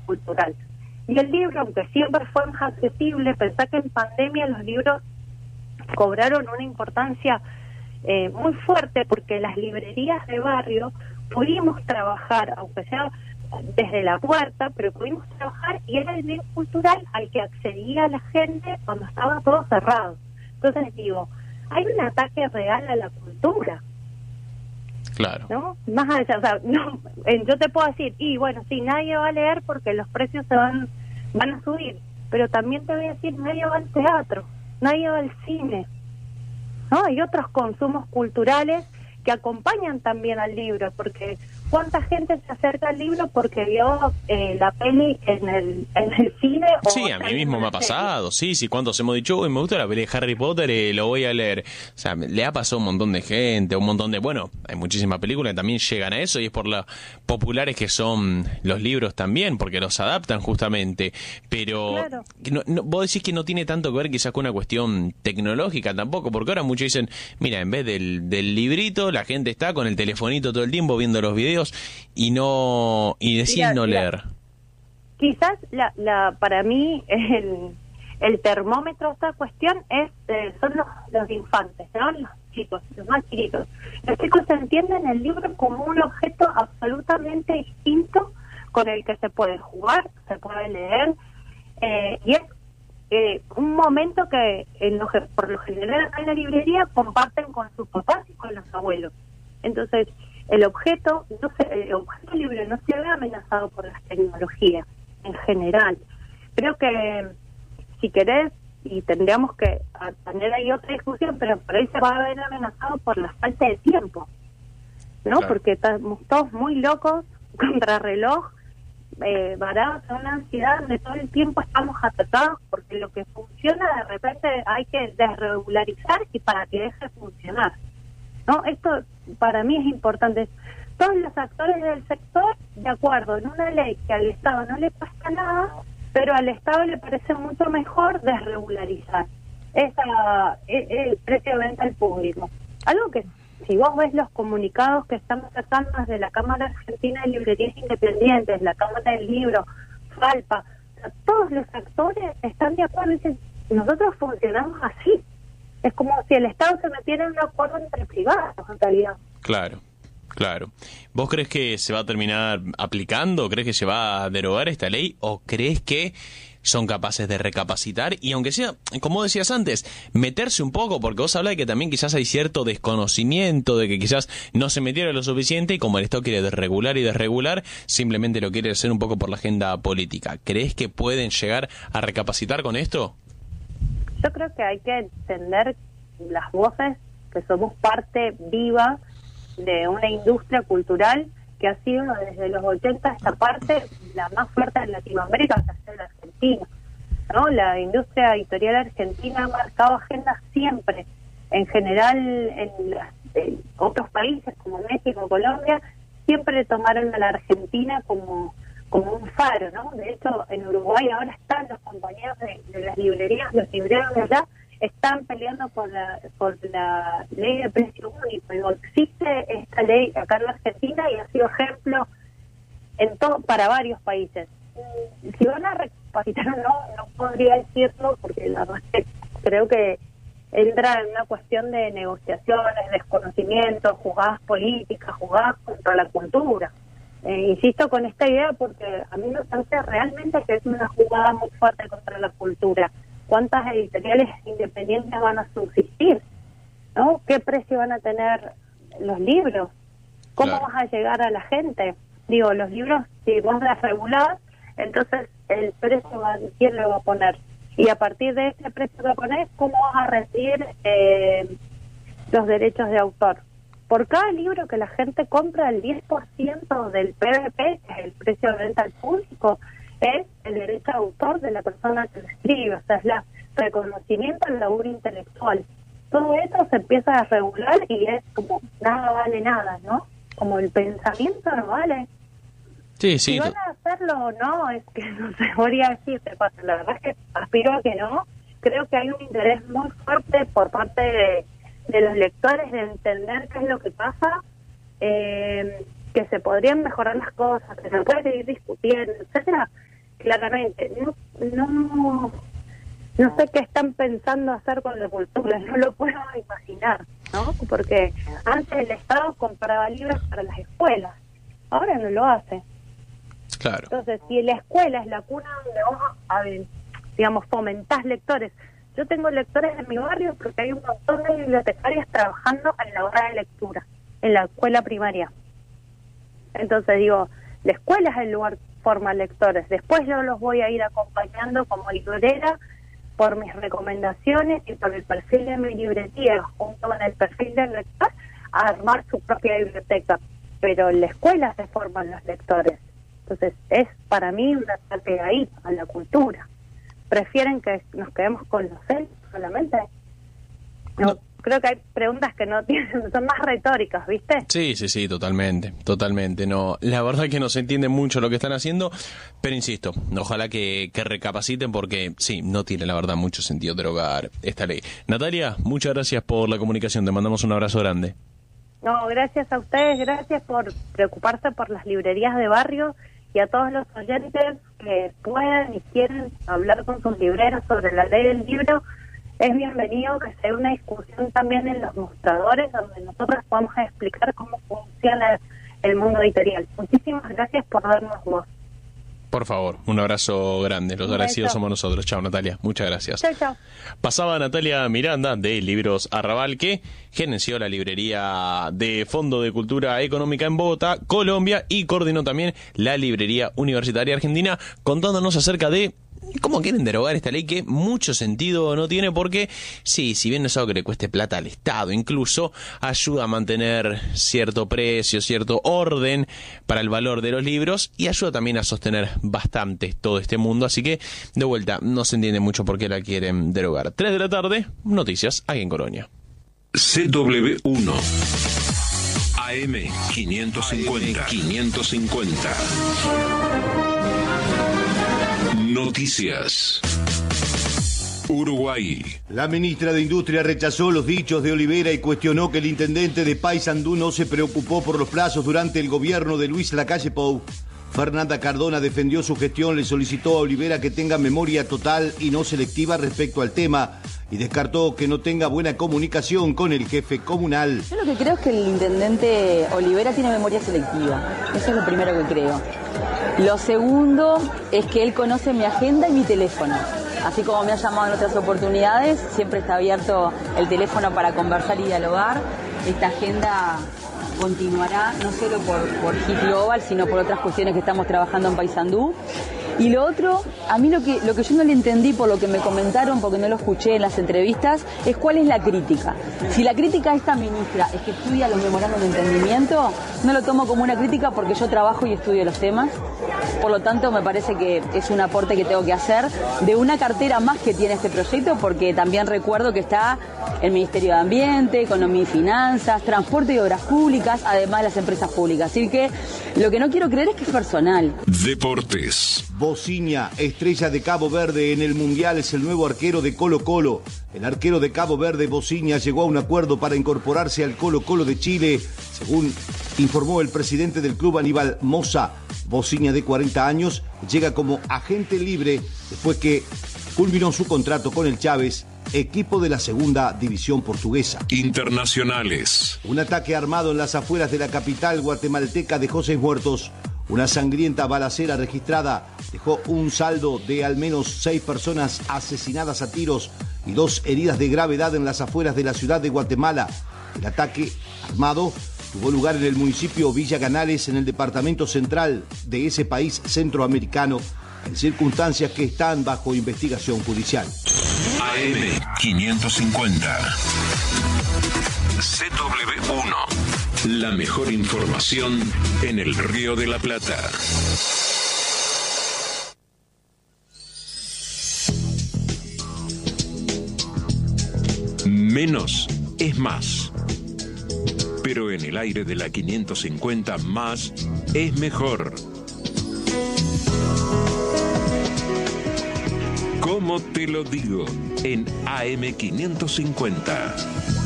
cultural. Y el libro, aunque siempre fue más accesible, pensá que en pandemia los libros cobraron una importancia muy fuerte, porque las librerías de barrio pudimos trabajar, aunque sea desde la puerta, pero pudimos trabajar, y era el bien cultural al que accedía la gente cuando estaba todo cerrado. Entonces digo, hay un ataque real a la cultura. Claro. ¿No? Más allá, o sea, no, yo te puedo decir, y bueno, sí, nadie va a leer porque los precios van a subir, pero también te voy a decir, nadie va al teatro, nadie va al cine, ¿no? Hay otros consumos culturales que acompañan también al libro, porque ¿cuánta gente se acerca al libro porque vio la peli en el cine? Sí, a mí mismo me ha pasado, sí, cuando hemos dicho, uy, me gusta la peli de Harry Potter, lo voy a leer. O sea, le ha pasado a un montón de gente, bueno, hay muchísimas películas que también llegan a eso, y es por lo populares que son los libros también, porque los adaptan justamente, pero claro. Vos decís que no tiene tanto que ver quizás con una cuestión tecnológica tampoco, porque ahora muchos dicen, mira, en vez del librito, la gente está con el telefonito todo el tiempo viendo los videos y deciden no leer. Quizás para mí el termómetro de esta cuestión son los infantes, ¿no? Los chicos, los más chiquitos. Los chicos entienden el libro como un objeto absolutamente distinto con el que se puede jugar, se puede leer, y es un momento que por lo general en la librería comparten con sus papás y con los abuelos. Entonces, el objeto libre no se ve amenazado por las tecnologías en general. Creo que si querés, y tendríamos que tener ahí otra discusión, pero por ahí se va a ver amenazado por la falta de tiempo, ¿no? Claro. Porque estamos todos muy locos, contrarreloj, varados en una ansiedad donde todo el tiempo estamos atacados, porque lo que funciona de repente hay que desregularizar y para que deje de funcionar, ¿no? Esto para mí es importante. Todos los actores del sector de acuerdo en una ley que al Estado no le cuesta nada, pero al Estado le parece mucho mejor desregularizar el precio de venta al público. Algo que, si vos ves los comunicados que estamos sacando desde la Cámara Argentina de Librerías Independientes, la Cámara del Libro, Falpa, o sea, todos los actores están de acuerdo y dicen, nosotros funcionamos así. Es como si el Estado se metiera en un acuerdo entre privados, en realidad. Claro. ¿Vos crees que se va a terminar aplicando? ¿Crees que se va a derogar esta ley? ¿O crees que son capaces de recapacitar? Y aunque sea, como decías antes, meterse un poco, porque vos hablás de que también quizás hay cierto desconocimiento, de que quizás no se metiera lo suficiente, y como el Estado quiere desregular, simplemente lo quiere hacer un poco por la agenda política. ¿Crees que pueden llegar a recapacitar con esto? Yo creo que hay que entender las voces, que somos parte viva de una industria cultural que ha sido desde los 80 esta parte la más fuerte en Latinoamérica, que es la Argentina, ¿no? La industria editorial argentina ha marcado agendas siempre. En general, en otros países como México, Colombia, siempre tomaron a la Argentina como un faro, ¿no? De hecho, en Uruguay ahora están los compañeros de las librerías, los libreros de allá, están peleando por la ley de precio único. Digo, existe esta ley acá en la Argentina y ha sido ejemplo para varios países. Si van a recapacitar o no podría decirlo, porque la verdad es que creo que entra en una cuestión de negociaciones, desconocimiento, jugadas políticas, jugadas contra la cultura. Insisto con esta idea porque a mí me parece realmente que es una jugada muy fuerte contra la cultura. ¿Cuántas editoriales independientes van a subsistir? ¿No? ¿Qué precio van a tener los libros? ¿Cómo Claro. vas a llegar a la gente? Digo, los libros, si vos las regulás, entonces el precio ¿quién lo va a poner? Y a partir de ese precio que pones, ¿cómo vas a recibir los derechos de autor? Por cada libro que la gente compra, el 10% del PVP, que es el precio de venta al público, es el derecho de autor de la persona que lo escribe, o sea, es el reconocimiento al laburo intelectual. Todo eso se empieza a regular y es como nada vale nada, ¿no? Como el pensamiento no vale. Sí. Si van a hacerlo o no, es que no se podría decir, la verdad es que aspiro a que no. Creo que hay un interés muy fuerte por parte de los lectores de entender qué es lo que pasa, que se podrían mejorar las cosas, que se puede seguir discutiendo, etcétera. claramente. No sé qué están pensando hacer con la cultura, no lo puedo imaginar, ¿no? Porque antes el Estado compraba libros para las escuelas, ahora no lo hace. Claro. Entonces, si la escuela es la cuna donde vos, digamos, fomentás lectores. Yo tengo lectores en mi barrio porque hay un montón de bibliotecarias trabajando en la hora de lectura, en la escuela primaria. Entonces digo, la escuela es el lugar que forma lectores. Después yo los voy a ir acompañando como librera por mis recomendaciones y por el perfil de mi librería, junto con el perfil del lector, a armar su propia biblioteca. Pero en la escuela se forman los lectores. Entonces es para mí un ataque ahí, a la cultura. ¿Prefieren que nos quedemos con los celos solamente? No. Creo que hay preguntas que no tienen, son más retóricas, ¿viste? Sí, totalmente. No, la verdad que no se entiende mucho lo que están haciendo, pero insisto, ojalá que recapaciten porque sí, no tiene la verdad mucho sentido derogar esta ley. Natalia, muchas gracias por la comunicación, te mandamos un abrazo grande. No, gracias a ustedes, gracias por preocuparse por las librerías de barrio y a todos los oyentes que puedan y quieren hablar con sus libreros sobre la ley del libro. Es bienvenido que sea una discusión también en los mostradores donde nosotros podamos explicar cómo funciona el mundo editorial. Muchísimas gracias por darnos voz. Por favor, un abrazo grande. Los agradecidos somos nosotros. Chao, Natalia. Muchas gracias. Chao. Pasaba Natalia Miranda de Libros Arrabal, que gerenció la librería de Fondo de Cultura Económica en Bogotá, Colombia, y coordinó también la librería universitaria argentina, contándonos acerca de cómo quieren derogar esta ley que mucho sentido no tiene porque, sí, si bien no es algo que le cueste plata al Estado, incluso ayuda a mantener cierto precio, cierto orden para el valor de los libros y ayuda también a sostener bastante todo este mundo. Así que, de vuelta, no se entiende mucho por qué la quieren derogar. 3 de la tarde, noticias aquí en Colonia. CW1 AM 550. Noticias. Uruguay. La ministra de Industria rechazó los dichos de Olivera y cuestionó que el intendente de Paysandú no se preocupó por los plazos durante el gobierno de Luis Lacalle Pou. Fernanda Cardona defendió su gestión, le solicitó a Olivera que tenga memoria total y no selectiva respecto al tema y descartó que no tenga buena comunicación con el jefe comunal. Yo lo que creo es que el intendente Olivera tiene memoria selectiva. Eso es lo primero que creo. Lo segundo es que él conoce mi agenda y mi teléfono. Así como me ha llamado en otras oportunidades, siempre está abierto el teléfono para conversar y dialogar. Esta agenda continuará no solo por Hit Global, sino por otras cuestiones que estamos trabajando en Paysandú. Y lo otro, a mí lo que yo no le entendí por lo que me comentaron, porque no lo escuché en las entrevistas, es cuál es la crítica. Si la crítica a esta ministra es que estudia los memorandos de entendimiento, no lo tomo como una crítica porque yo trabajo y estudio los temas. Por lo tanto, me parece que es un aporte que tengo que hacer de una cartera más que tiene este proyecto, porque también recuerdo que está el Ministerio de Ambiente, Economía y Finanzas, Transporte y Obras Públicas, además de las empresas públicas. Así que lo que no quiero creer es que es personal. Deportes. Bociña, estrella de Cabo Verde en el Mundial, es el nuevo arquero de Colo-Colo. El arquero de Cabo Verde, Bociña, llegó a un acuerdo para incorporarse al Colo-Colo de Chile, según informó el presidente del club, Aníbal Mosa. Bociña, de 40 años, llega como agente libre después que culminó su contrato con el Chávez, equipo de la segunda división portuguesa. Internacionales. Un ataque armado en las afueras de la capital guatemalteca dejó 6 muertos. Una sangrienta balacera registrada dejó un saldo de al menos 6 personas asesinadas a tiros y 2 heridas de gravedad en las afueras de la ciudad de Guatemala. El ataque armado tuvo lugar en el municipio Villa Canales, en el departamento central de ese país centroamericano, en circunstancias que están bajo investigación judicial. AM 550. CW1. La mejor información en el Río de la Plata. Menos es más. Pero en el aire de la 550, más es mejor. ¿Cómo te lo digo? En AM 550.